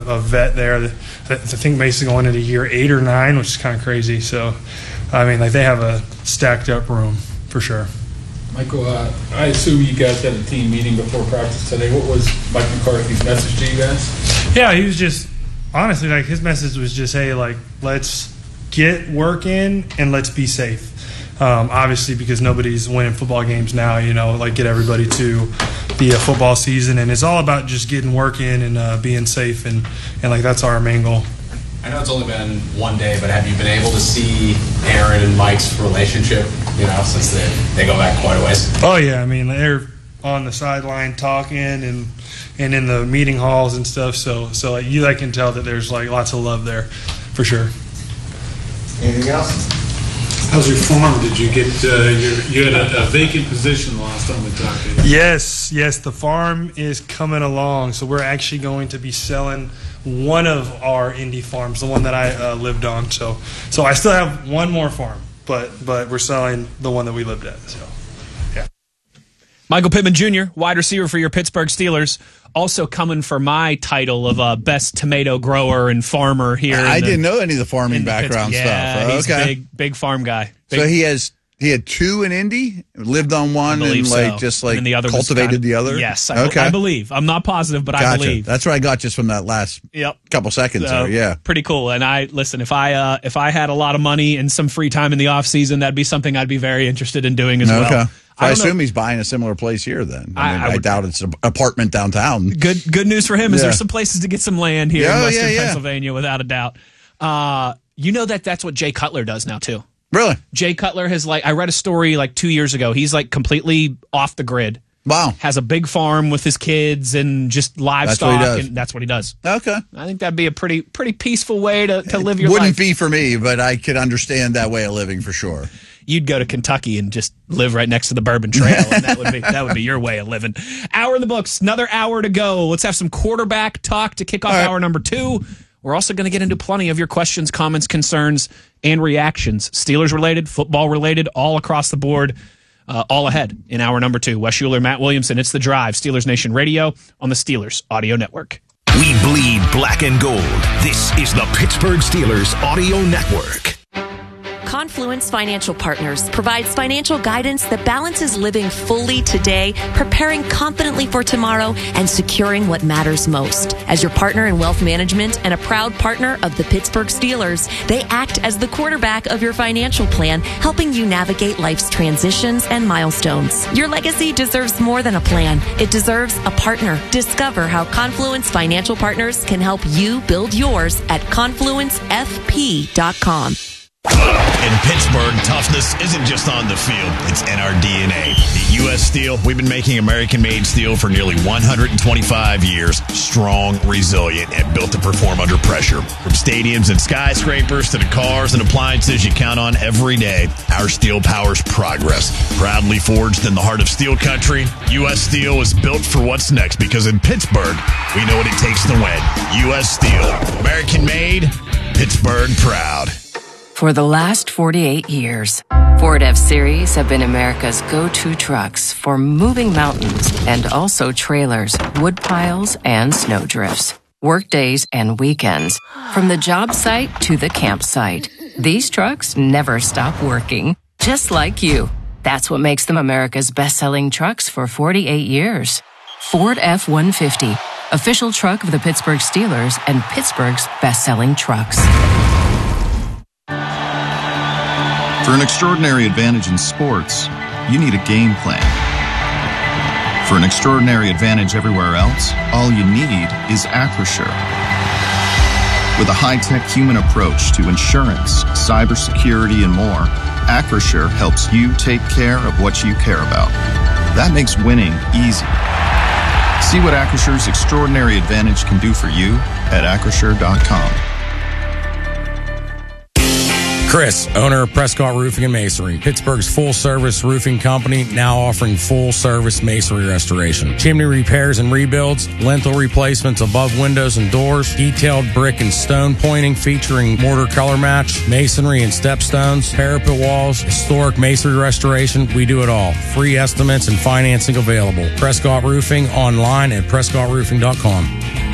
a vet there. I think Mason going into year 8 or 9, which is kind of crazy. So, I mean, like they have a stacked up room for sure. Michael, I assume you guys had a team meeting before practice today. What was Mike McCarthy's message to you guys? Yeah, he was just honestly like his message was just, hey, like let's get work in and let's be safe. Obviously, because nobody's winning football games now, like get everybody to the football season, and it's all about just getting work in and being safe, and like that's our main goal. I know it's only been one day, but have you been able to see Aaron and Mike's relationship, since they go back quite a ways? Oh, yeah. I mean, they're on the sideline talking and in the meeting halls and stuff, so I can tell that there's like lots of love there for sure. Anything else? How's your farm? Did you get you had a vacant position the last time we talked to you? Yes, the farm is coming along. So we're actually going to be selling one of our Indy farms, the one that I lived on. So I still have one more farm, but we're selling the one that we lived at. So yeah. Michael Pittman Jr., wide receiver for your Pittsburgh Steelers, also coming for my title of best tomato grower and farmer here. I didn't know any of the farming background stuff. Yeah, he's a big farm guy. So he had 2 in Indy, lived on one, and the other cultivated the other? Yes, I believe. I'm not positive, but I believe. That's what I got just from that last couple seconds there, yeah. Pretty cool. And if I had a lot of money and some free time in the off season, that'd be something I'd be very interested in doing as well. I assume he's buying a similar place here then. I doubt it's an apartment downtown. Good news for him is there's some places to get some land here in Western Pennsylvania without a doubt. That's what Jay Cutler does now too. Really? Jay Cutler has I read a story 2 years ago. He's completely off the grid. Wow. Has a big farm with his kids and just livestock. That's what he does. Okay. I think that'd be a pretty peaceful way to live your life. Wouldn't be for me, but I could understand that way of living for sure. You'd go to Kentucky and just live right next to the Bourbon Trail, and that would be your way of living. Hour in the books, another hour to go. Let's have some quarterback talk to kick off hour number 2. We're also going to get into plenty of your questions, comments, concerns, and reactions. Steelers related, football related, all across the board, all ahead in hour number 2. Wes Schuler, Matt Williamson, it's The Drive, Steelers Nation Radio on the Steelers Audio Network. We bleed black and gold. This is the Pittsburgh Steelers Audio Network. Confluence Financial Partners provides financial guidance that balances living fully today, preparing confidently for tomorrow, and securing what matters most. As your partner in wealth management and a proud partner of the Pittsburgh Steelers, they act as the quarterback of your financial plan, helping you navigate life's transitions and milestones. Your legacy deserves more than a plan. It deserves a partner. Discover how Confluence Financial Partners can help you build yours at confluencefp.com. In Pittsburgh, toughness isn't just on the field, it's in our DNA. At U.S. Steel, we've been making American-made steel for nearly 125 years. Strong, resilient, and built to perform under pressure. From stadiums and skyscrapers to the cars and appliances you count on every day, our steel powers progress. Proudly forged in the heart of steel country, U.S. Steel is built for what's next because in Pittsburgh, we know what it takes to win. U.S. Steel, American-made, Pittsburgh proud. For the last 48 years, Ford F-Series have been America's go-to trucks for moving mountains and also trailers, wood piles, and snow drifts. Workdays and weekends, from the job site to the campsite. These trucks never stop working, just like you. That's what makes them America's best-selling trucks for 48 years. Ford F-150, official truck of the Pittsburgh Steelers and Pittsburgh's best-selling trucks. For an extraordinary advantage in sports, you need a game plan. For an extraordinary advantage everywhere else, all you need is Acrisure. With a high-tech human approach to insurance, cybersecurity, and more, Acrisure helps you take care of what you care about. That makes winning easy. See what Acrisure's extraordinary advantage can do for you at acrisure.com. Chris, owner of Prescott Roofing and Masonry, Pittsburgh's full-service roofing company, now offering full-service masonry restoration. Chimney repairs and rebuilds, lintel replacements above windows and doors, detailed brick and stone pointing featuring mortar color match, masonry and stepstones, parapet walls, historic masonry restoration. We do it all. Free estimates and financing available. Prescott Roofing online at prescottroofing.com.